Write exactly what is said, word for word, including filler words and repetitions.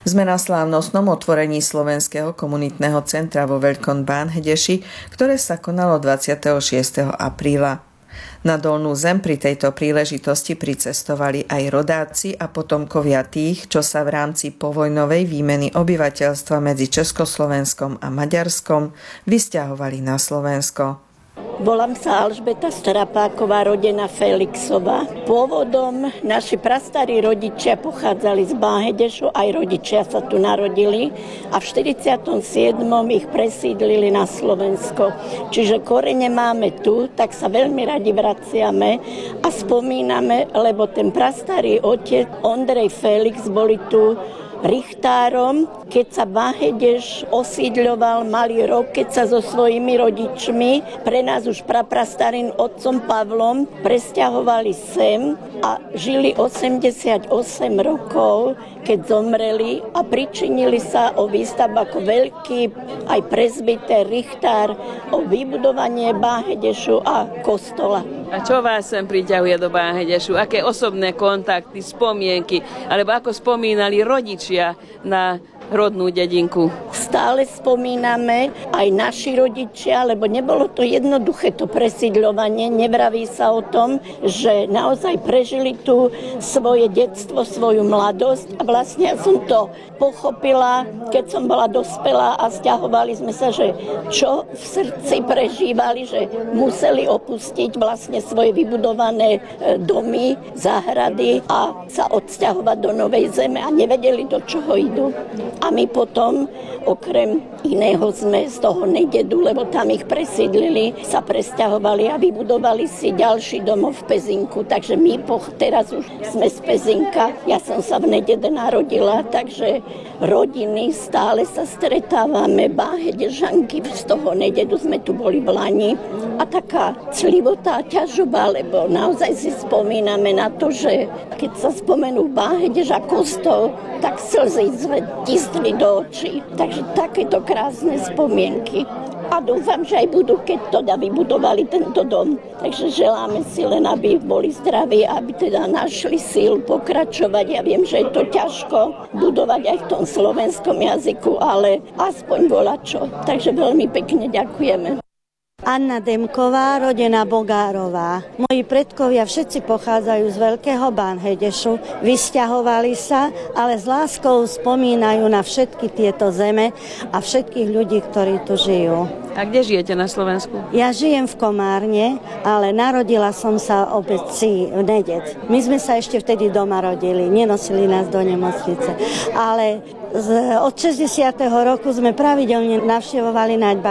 Sme na slávnostnom otvorení Slovenského komunitného centra vo Veľkom Bánhedeši, ktoré sa konalo dvadsiateho šiesteho apríla. Na Dolnú Zem pri tejto príležitosti pricestovali aj rodáci a potomkovia tých, čo sa v rámci povojnovej výmeny obyvateľstva medzi Československom a Maďarskom vysťahovali na Slovensko. Volám sa Alžbeta Strapáková, rodená Felixová. Pôvodom naši prastarí rodičia pochádzali z Bánhedešu, aj rodičia sa tu narodili a v štyridsiatom siedmom ich presídlili na Slovensko. Čiže korene máme tu, tak sa veľmi radi vraciame a spomíname, lebo ten prastarý otec Ondrej Felix boli tu richtárom, keď sa Bánhedeš osídľoval malý rok, keď sa so svojimi rodičmi, pre nás už praprastarým otcom Pavlom, presťahovali sem a žili osemdesiatosem rokov, keď zomreli a pričinili sa o výstavbu ako veľký aj prezbiter, richtár, o vybudovanie Bánhedešu a kostola. A čo vás sem priťahuje do Bánhedešu? Aké osobné kontakty, spomienky, alebo ako spomínali rodičia na rodnú dedinku? Stále spomíname, aj naši rodičia, lebo nebolo to jednoduché to presídľovanie. Nevraví sa o tom, že naozaj prežili tu svoje detstvo, svoju mladosť a vlastne ja som to pochopila, keď som bola dospelá a sťahovali sme sa, že čo v srdci prežívali, že museli opustiť vlastne svoje vybudované domy, záhrady a sa odsťahovať do novej zeme a nevedeli, do čoho idú. A my potom, okrem iného sme z toho nededu, lebo tam ich presídlili, sa presťahovali a vybudovali si ďalší domov v Pezinku. Takže my po, teraz už sme z Pezinka. Ja som sa v Nedede narodila, takže rodiny stále sa stretávame. Bánhedežanky z toho Nededu sme tu boli v Lani. A taká clivotá ťažoba, lebo naozaj si spomíname na to, že keď sa spomenú Bánhedež a kostol, tak slzy tisli do očí. Takže takéto krásne spomienky. A dúfam, že aj budú, keď teda vybudovali tento dom. Takže želáme si len, aby boli zdraví, aby teda našli síl pokračovať. Ja viem, že je to ťažko budovať aj v tom slovenskom jazyku, ale aspoň volačo. Takže veľmi pekne ďakujeme. Anna Demková, rodená Bogárová. Moji predkovia všetci pochádzajú z Veľkého Bánhedešu, vysťahovali sa, ale s láskou spomínajú na všetky tieto zeme a všetkých ľudí, ktorí tu žijú. A kde žijete na Slovensku? Ja žijem v Komárne, ale narodila som sa v obci Neded. My sme sa ešte vtedy doma rodili, nenosili nás do nemocnice. Ale z, od šesťdesiateho roku sme pravidelne navštevovali Naď